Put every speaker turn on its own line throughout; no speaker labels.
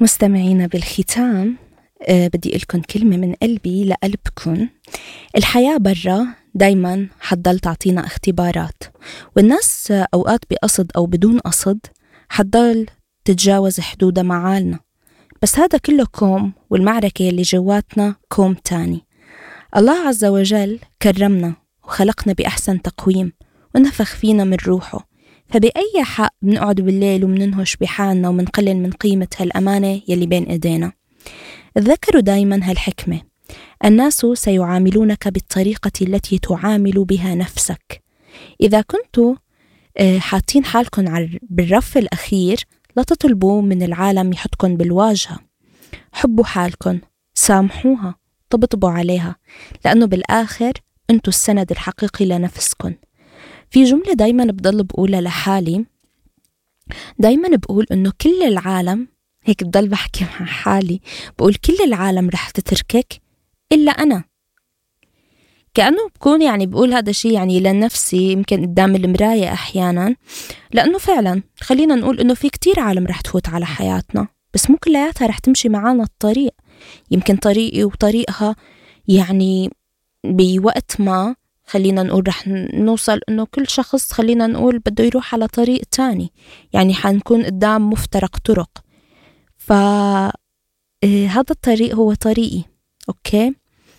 مستمعينا بالختام، بدي لكم كلمة من قلبي لقلبكم. الحياة برا دايما حتضل تعطينا اختبارات، والناس أوقات بقصد أو بدون قصد حتضل تتجاوز حدودها معالنا، بس هذا كله كوم، والمعركة اللي جواتنا كوم تاني. الله عز وجل كرمنا وخلقنا بأحسن تقويم ونفخ فينا من روحه، فبأي حق بنقعد بالليل ومننهش بحالنا ومنقلل من قيمة هالأمانة يلي بين إيدينا؟ تذكروا دايما هالحكمة: الناس سيعاملونك بالطريقة التي تعامل بها نفسك. إذا كنتوا حاطين حالكم بالرف الأخير، لا تطلبوا من العالم يحطكم بالواجهة. حبوا حالكم، سامحوها، طبطبوا عليها، لأنه بالآخر أنتوا السند الحقيقي لنفسكم. في جملة دايما بضل بقولها لحالي، دايما بقول إنه كل العالم، هيك بضل بحكي مع حالي، بقول كل العالم رح تتركك إلا أنا. كأنه بكون يعني بقول هذا الشيء يعني لنفسي، يمكن قدام المراية أحيانا، لأنه فعلا خلينا نقول إنه في كتير عالم رح تفوت على حياتنا، بس مو كلياتها رح تمشي معانا الطريق. يمكن طريقي وطريقها يعني بوقت ما خلينا نقول رح نوصل إنه كل شخص خلينا نقول بده يروح على طريق تاني، يعني حنكون قدام مفترق طرق. فهذا الطريق هو طريقي، أوكي؟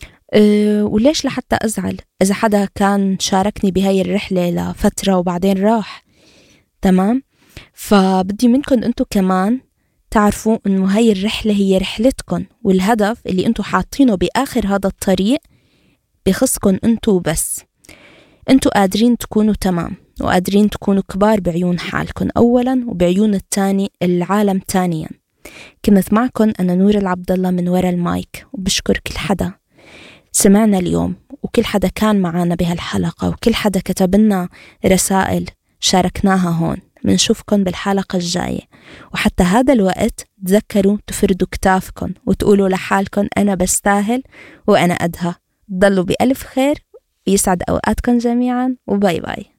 وليش لحتى أزعل إذا حدا كان شاركني بهاي الرحلة لفترة وبعدين راح؟ تمام؟ فبدي منكم أنتو كمان تعرفوا إنه هاي الرحلة هي رحلتكم، والهدف اللي أنتو حاطينه بآخر هذا الطريق بخصكم أنتو بس. أنتو قادرين تكونوا تمام، وقادرين تكونوا كبار بعيون حالكم أولا، وبعيون العالم تانيا. كنت معكم أنا نور العبدالله من وراء المايك، وبشكر كل حدا سمعنا اليوم، وكل حدا كان معنا بهالحلقة، وكل حدا كتبنا رسائل شاركناها هون. منشوفكم بالحلقة الجاية، وحتى هذا الوقت تذكروا تفردوا كتافكم وتقولوا لحالكم أنا بستاهل وأنا قدها. ضلوا بألف خير، ويسعد أوقاتكم جميعا، وباي باي.